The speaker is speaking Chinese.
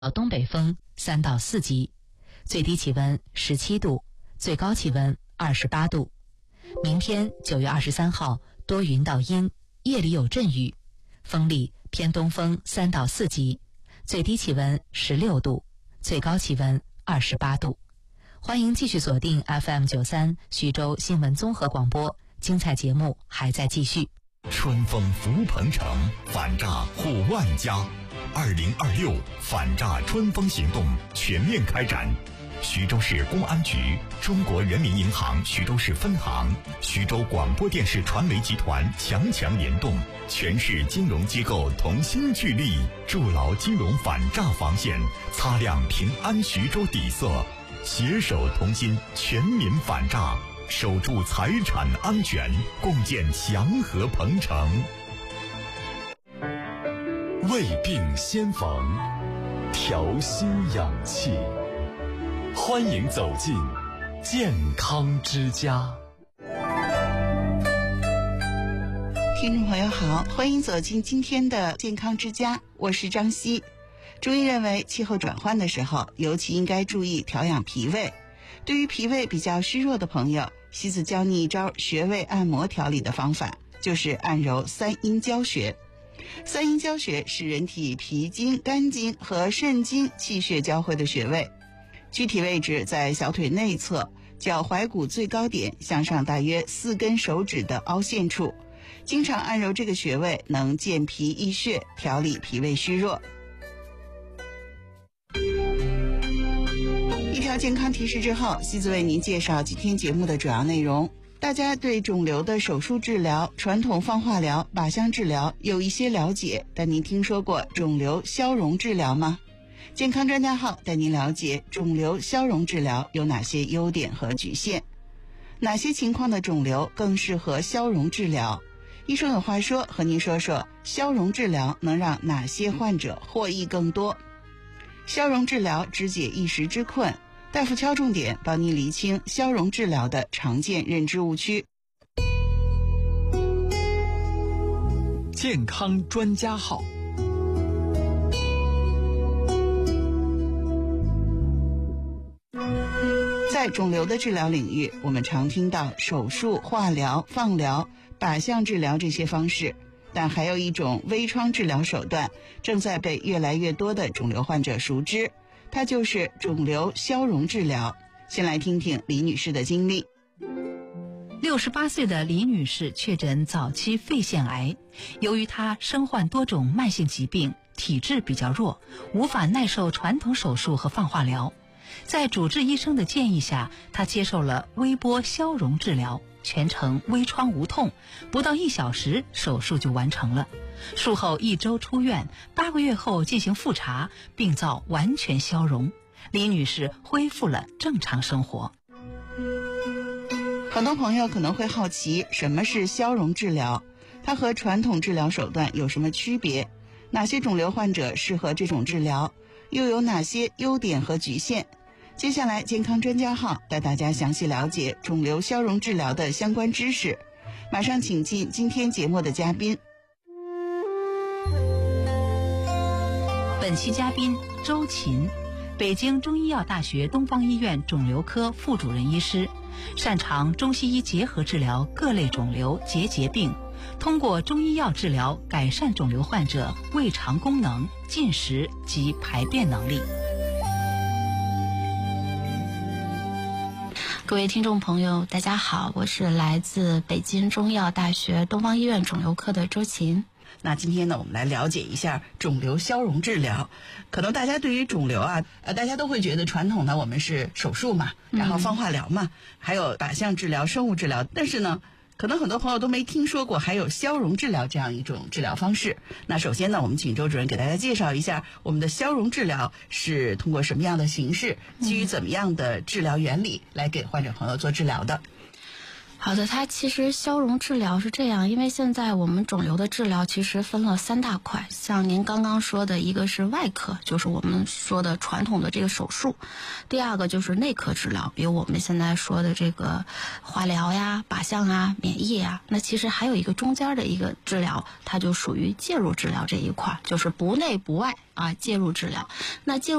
东北风3到4级，最低气温17度，最高气温28度。明天9月23号多云到阴，夜里有阵雨，风力偏东风3到4级，最低气温16度，最高气温28度。欢迎继续锁定 FM93 徐州新闻综合广播，精彩节目还在继续。 春风福鹏城，反诈护万家。2026反诈春风行动全面开展。徐州市公安局、中国人民银行徐州市分行、徐州广播电视传媒集团强联动，全市金融机构同心聚力，筑牢金融反诈防线，擦亮平安徐州底色，携手同心，全民反诈，守住财产安全，共建祥和鹏城。 未病先防，调心养气。欢迎走进健康之家。 听众朋友好，欢迎走进今天的健康之家，我是张希。中医认为，气候转换的时候，尤其应该注意调养脾胃。对于脾胃比较虚弱的朋友，西子教你一招穴位按摩调理的方法，就是按揉三阴交穴。三阴交穴是人体脾经、肝经和肾经气血交汇的穴位，具体位置在小腿内侧，脚踝骨最高点向上大约4根手指的凹陷处。经常按揉这个穴位，能健脾益血，调理脾胃虚弱。一条健康提示之后，西子为您介绍今天节目的主要内容。大家对肿瘤的手术治疗、传统放化疗、靶向治疗有一些了解，但您听说过肿瘤消融治疗吗？健康专家号带您了解肿瘤消融治疗有哪些优点和局限，哪些情况的肿瘤更适合消融治疗。医生有话说，和您说说消融治疗能让哪些患者获益更多。消融治疗只解一时之困，大夫敲重点，帮您厘清消融治疗的常见认知误区。 健康专家号。 在肿瘤的治疗领域，我们常听到手术、化疗、放疗、靶向治疗这些方式，但还有一种微创治疗手段正在被越来越多的肿瘤患者熟知，它就是肿瘤消融治疗。先来听听李女士的经历。 68岁的李女士确诊早期肺腺癌，由于她身患多种慢性疾病，体质比较弱，无法耐受传统手术和放化疗。在主治医生的建议下，她接受了微波消融治疗，全程微创无痛，不到1小时手术就完成了。术后1周出院，8个月后进行复查，病灶完全消融，李女士恢复了正常生活。 很多朋友可能会好奇，什么是消融治疗？它和传统治疗手段有什么区别？哪些肿瘤患者适合这种治疗？又有哪些优点和局限？接下来健康专家号带大家详细了解肿瘤消融治疗的相关知识。马上请进今天节目的嘉宾。 本期嘉宾周琴，北京中医药大学东方医院肿瘤科副主任医师，擅长中西医结合治疗各类肿瘤结节病，通过中医药治疗改善肿瘤患者胃肠功能、进食及排便能力。 各位听众朋友大家好，我是来自北京中医药大学东方医院肿瘤科的周琴。 那今天呢，我们来了解一下肿瘤消融治疗。可能大家对于肿瘤大家都会觉得传统的我们是手术嘛，然后放化疗嘛，还有靶向治疗、生物治疗，但是呢，可能很多朋友都没听说过还有消融治疗这样一种治疗方式。那首先呢，我们请周主任给大家介绍一下我们的消融治疗是通过什么样的形式，基于怎么样的治疗原理来给患者朋友做治疗的。 好的，它其实消融治疗是这样，因为现在我们肿瘤的治疗其实分了3大块，像您刚刚说的，一个是外科，就是我们说的传统的这个手术；第二个就是内科治疗，比如我们现在说的这个化疗呀、靶向啊、免疫啊。那其实还有一个中间的一个治疗，它就属于介入治疗这一块，就是不内不外啊，介入治疗。那介入